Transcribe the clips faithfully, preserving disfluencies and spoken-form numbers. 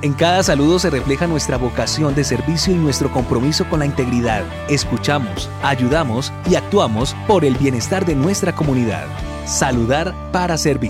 En cada saludo se refleja nuestra vocación de servicio y nuestro compromiso con la integridad. Escuchamos, ayudamos y actuamos por el bienestar de nuestra comunidad. Saludar para servir.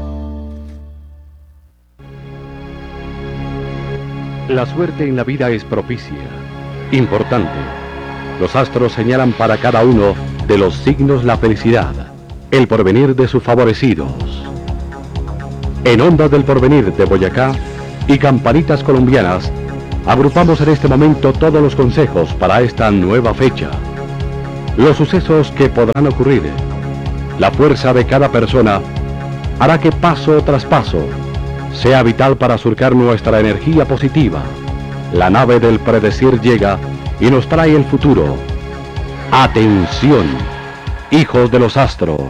La suerte en la vida es propicia, importante. Los astros señalan para cada uno de los signos la felicidad, el porvenir de sus favorecidos. En Ondas del Porvenir de Boyacá y Campanitas Colombianas, agrupamos en este momento todos los consejos para esta nueva fecha. Los sucesos que podrán ocurrir, la fuerza de cada persona, hará que paso tras paso sea vital para surcar nuestra energía positiva. La nave del predecir llega y nos trae el futuro. ¡Atención, hijos de los astros!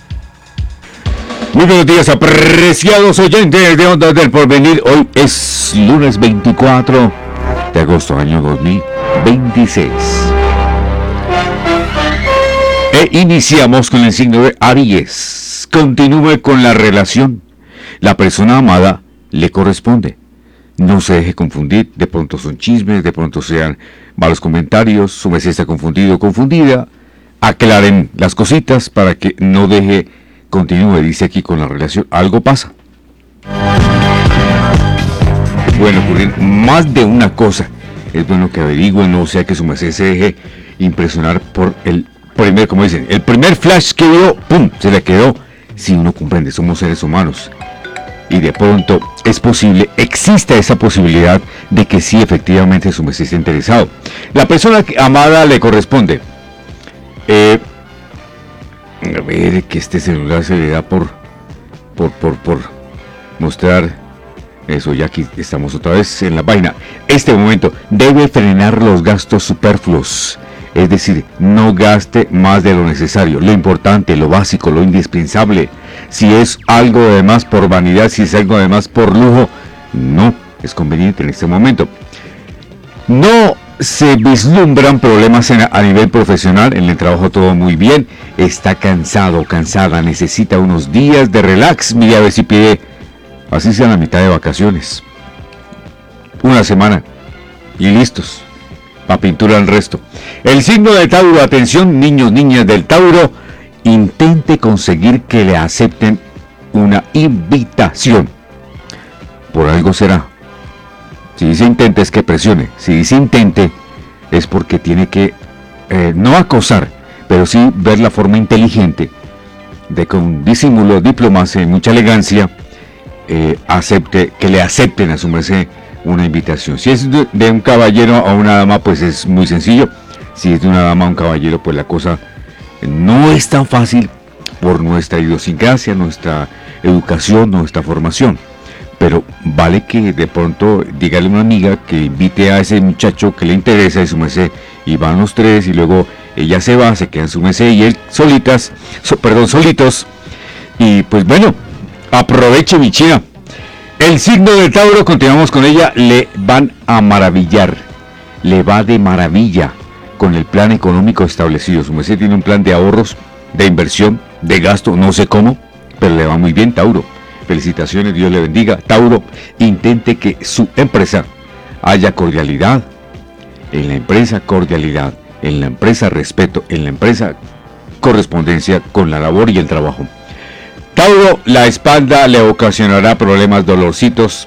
Muy buenos días, apreciados oyentes de Ondas del Porvenir. Hoy es lunes veinticuatro de agosto, año dos mil veintiséis. E iniciamos con el signo de Aries. Continúe con la relación. La persona amada le corresponde. No se deje confundir, de pronto son chismes, de pronto sean malos comentarios, su merced está confundido o confundida. Aclaren las cositas para que no deje, continúe, dice aquí, con la relación. Algo pasa. Pueden ocurrir más de una cosa. Es bueno que averigüen, no sea que su merced se deje impresionar por el primer, como dicen, el primer flash que vio, ¡pum!, se le quedó. Si uno comprende, somos seres humanos. Y de pronto es posible, existe esa posibilidad de que sí, efectivamente, su merced esté interesado. La persona amada le corresponde. Eh, a ver, que este celular se le da por, por, por, por mostrar eso. Ya aquí estamos otra vez en la página. Este momento debe frenar los gastos superfluos. Es decir, no gaste más de lo necesario, lo importante, lo básico, lo indispensable. Si es algo de más por vanidad, si es algo de más por lujo, no es conveniente en este momento. No se vislumbran problemas en, a nivel profesional, en el trabajo todo muy bien. Está cansado, cansada, necesita unos días de relax. Mira a ver si pide, así sea la mitad de vacaciones. Una semana y listos. A pintura el resto. El signo de Tauro, atención niños, niñas del Tauro, intente conseguir que le acepten una invitación. Por algo será. Si dice intente es que presione. Si dice intente es porque tiene que eh, no acosar, pero sí ver la forma inteligente de con disimulo, diplomacia y mucha elegancia eh, acepte, que le acepten a su merced una invitación. Si es de, de un caballero a una dama, pues es muy sencillo. Si es de una dama a un caballero, pues la cosa no es tan fácil por nuestra idiosincrasia, nuestra educación, nuestra formación. Pero vale que de pronto dígale a una amiga que invite a ese muchacho que le interesa, y su merced, y van los tres, y luego ella se va, se quedan su merced y él solitas, so, perdón, solitos. Y pues bueno, aproveche, mi china. El signo de Tauro, continuamos con ella, le van a maravillar, le va de maravilla con el plan económico establecido. Su merced tiene un plan de ahorros, de inversión, de gasto, no sé cómo, pero le va muy bien, Tauro. Felicitaciones, Dios le bendiga. Tauro, intente que su empresa haya cordialidad, en la empresa cordialidad, en la empresa respeto, en la empresa correspondencia con la labor y el trabajo. Tauro, la espalda le ocasionará problemas, dolorcitos.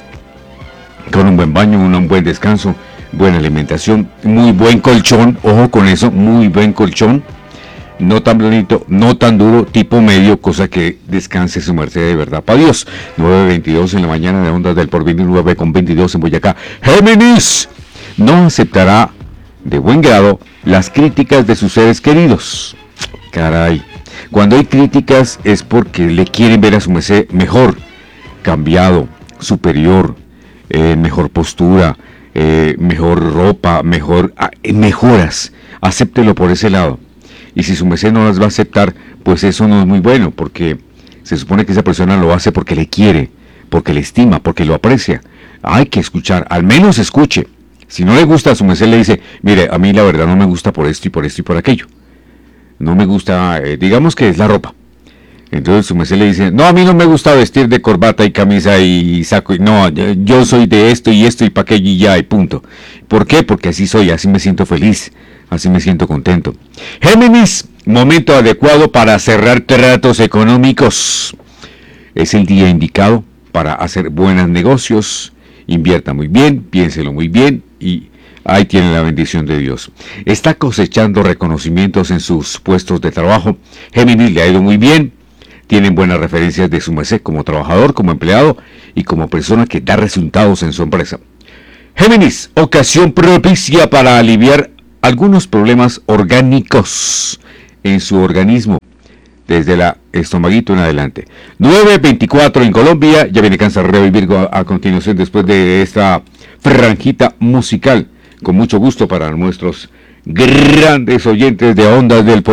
Con un buen baño, un buen descanso, buena alimentación, muy buen colchón, ojo con eso, muy buen colchón, no tan blanito, no tan duro, tipo medio, cosa que descanse su merced de verdad. Para Dios. nueve veintidós en la mañana de Ondas del Porvenir, nueve con veintidós en Boyacá. Géminis, no aceptará de buen grado las críticas de sus seres queridos. Caray. Cuando hay críticas es porque le quieren ver a su merced mejor, cambiado, superior, eh, mejor postura, eh, mejor ropa, mejor eh, mejoras. Acéptelo por ese lado. Y si su merced no las va a aceptar, pues eso no es muy bueno, porque se supone que esa persona lo hace porque le quiere, porque le estima, porque lo aprecia. Hay que escuchar, al menos escuche. Si no le gusta, a su merced le dice, mire, a mí la verdad no me gusta por esto y por esto y por aquello. No me gusta, eh, digamos que es la ropa. Entonces su merced le dice, no, a mí no me gusta vestir de corbata y camisa y saco, y no, yo soy de esto y esto y pa' aquello y ya, y punto. ¿Por qué? Porque así soy, así me siento feliz, así me siento contento. Géminis, momento adecuado para cerrar tratos económicos. Es el día indicado para hacer buenos negocios, invierta muy bien, piénselo muy bien y ahí tiene la bendición de Dios. Está cosechando reconocimientos en sus puestos de trabajo. Géminis, le ha ido muy bien. Tienen buenas referencias de su merced como trabajador, como empleado y como persona que da resultados en su empresa. Géminis, ocasión propicia para aliviar algunos problemas orgánicos en su organismo, desde la estomaguito en adelante. nueve veinticuatro en Colombia, ya viene Cáncer, Leo y Virgo a, a continuación después de esta franjita musical, con mucho gusto para nuestros grandes oyentes de Ondas del Poder.